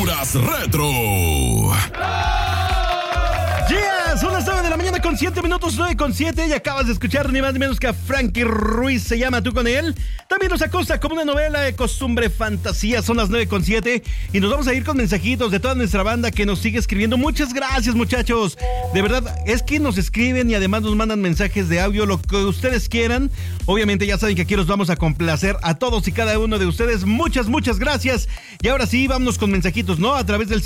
Puras Retro. Yeah, son las 9 de la mañana con 7 minutos, 9:07, y acabas de escuchar ni más ni menos que a Frankie Ruiz, se llama Tú con él. También nos acosta como una novela de costumbre, fantasía, son las 9:07, y nos vamos a ir con mensajitos de toda nuestra banda que nos sigue escribiendo. Muchas gracias, muchachos, de verdad, es que nos escriben y además nos mandan mensajes de audio, lo que ustedes quieran. Obviamente ya saben que aquí los vamos a complacer a todos y cada uno de ustedes. Muchas gracias. Y ahora sí, vámonos con mensajitos, ¿no? A través del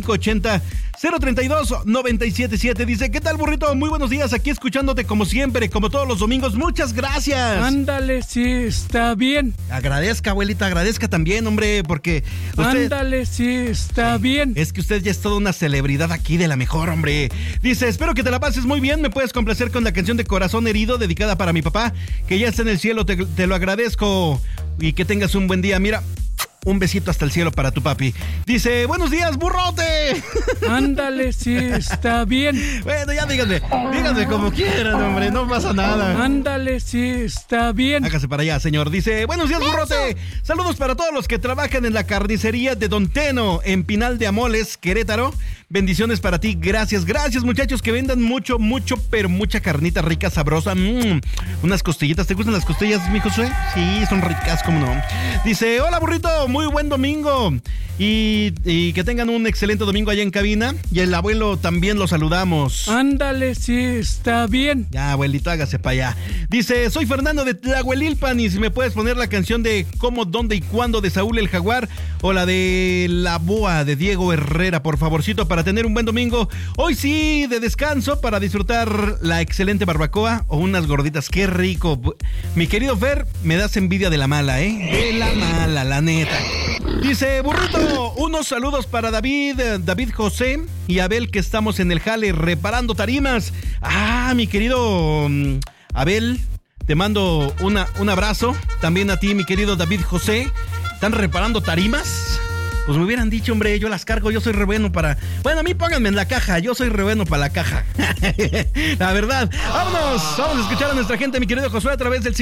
5580-032-977. Dice, ¿qué tal, burrito? Muy buenos días, aquí escuchándote como siempre, como todos los domingos. Muchas gracias. Ándale, sí, está bien. Agradezca, abuelita, agradezca también, hombre, porque usted... Ándale, sí, está bien. Es que usted ya es toda una celebridad aquí de la mejor, hombre. Dice, espero que te la pases muy bien. ¿Me puedes complacer con la canción de Corazón Herido, dedicada para mi papá, que ya está en el cielo? Te lo agradezco y que tengas un buen día. Mira, un besito hasta el cielo para tu papi. Dice, buenos días, burrote. Ándale, sí, está bien. Bueno, ya díganme como quieran, hombre, no pasa nada. Ándale, sí, está bien. Hágase para allá, señor. Dice, buenos días, burrote. Saludos para todos los que trabajan en la carnicería de Don Teno, en Pinal de Amoles, Querétaro. Bendiciones para ti, gracias, muchachos, que vendan mucho, pero mucha carnita rica, sabrosa. Unas costillitas, ¿te gustan las costillas, mi Josué? Sí, son ricas, cómo no. Dice, hola, burrito, muy buen domingo. Y que tengan un excelente domingo allá en cabina. Y el abuelo también lo saludamos. Ándale, sí, está bien. Ya, abuelito, hágase para allá. Dice, soy Fernando de Tlahuelilpan, y si me puedes poner la canción de Cómo, Dónde y Cuándo de Saúl el Jaguar, o la de La Boa de Diego Herrera, por favorcito, para tener un buen domingo. Hoy sí, de descanso, para disfrutar la excelente barbacoa o unas gorditas. Qué rico. Mi querido Fer, me das envidia de la mala, de la mala, la neta. Dice, burrito, unos saludos para David José y Abel, que estamos en el jale reparando tarimas. Ah, mi querido Abel, te mando un abrazo. También a ti, mi querido David José. ¿Están reparando tarimas? Pues me hubieran dicho, hombre, yo las cargo, yo soy re bueno para... Bueno, a mí pónganme en la caja, yo soy re bueno para la caja. La verdad. Vamos a escuchar a nuestra gente, mi querido Josué, a través del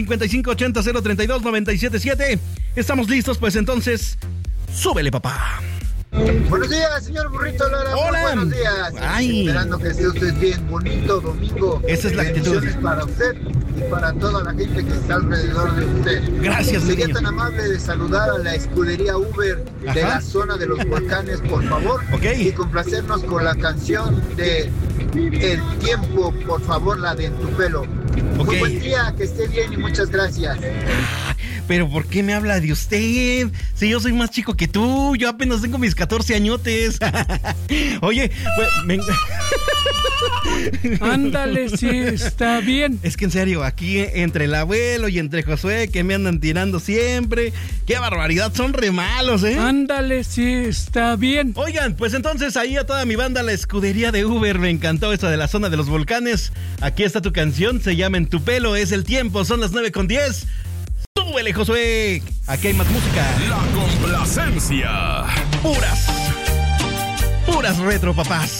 5580-032-977. Estamos listos, pues entonces, súbele, papá. Buenos días, señor Burrito Lara. Hola. Buenos días. Ay. Esperando que esté usted bien. Bonito domingo. Esa es la actitud. Bendiciones para usted y para toda la gente que está alrededor de usted. Gracias, Sería niño. tan amable de saludar a la escudería Uber de la zona de los volcanes, por favor. Okay. Y complacernos con la canción de El Tiempo, por favor, la de En Tu Pelo. Okay. Muy buen día, que esté bien y muchas gracias. Pero ¿por qué me habla de usted? Si yo soy más chico que tú, yo apenas tengo mis 14 añotes. Oye, pues, Ándale, sí, está bien. Es que en serio, aquí entre el abuelo y entre Josué, que me andan tirando siempre. ¡Qué barbaridad! Son re malos, Ándale, sí, está bien. Oigan, pues entonces ahí a toda mi banda, la escudería de Uber, me encantó esta de la zona de los volcanes. Aquí está tu canción, se llama En Tu Pelo, es El Tiempo, son las 9:10. ¡Súbele, Josué! Aquí hay más música. La complacencia. Puras retro, papás.